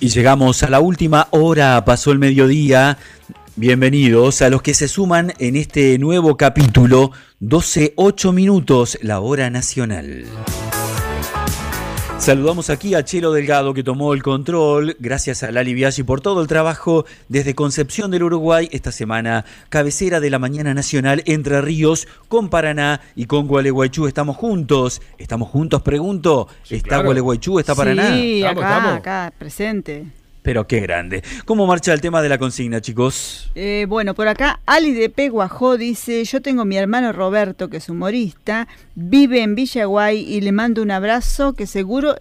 Y llegamos a la última hora, pasó el mediodía. Bienvenidos a los que se suman en este nuevo capítulo, 12:08 minutos, la hora nacional. Saludamos aquí a Chelo Delgado, que tomó el control, gracias a Lali Biaggi por todo el trabajo desde Concepción del Uruguay. Esta semana, cabecera de la mañana nacional, Entre Ríos, con Paraná y con Gualeguaychú. Estamos juntos, pregunto. Sí, ¿está claro. Gualeguaychú, está Paraná? Sí, acá, presente. Pero qué grande. ¿Cómo marcha el tema de la consigna, chicos? Bueno, por acá Ali de Peguajó dice: yo tengo mi hermano Roberto, que es humorista, vive en Villaguay y le mando un abrazo que seguro